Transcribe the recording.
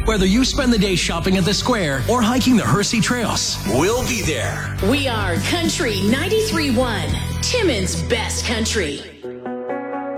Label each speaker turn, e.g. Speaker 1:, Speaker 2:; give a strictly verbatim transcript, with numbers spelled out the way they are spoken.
Speaker 1: Whether you spend the day shopping at the square or hiking the Hersey Trails, we'll be there.
Speaker 2: We are Country ninety-three point one, Timmins Best Country.